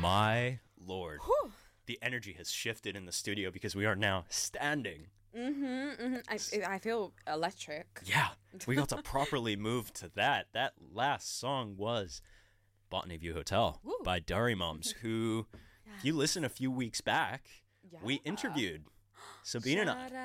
My Lord. The energy has shifted in the studio because we are now standing. I feel electric. Yeah, we got to properly move to that. That last song was Botany View Hotel by Dari Moms, who, if you listen a few weeks back, we interviewed Sabine and I.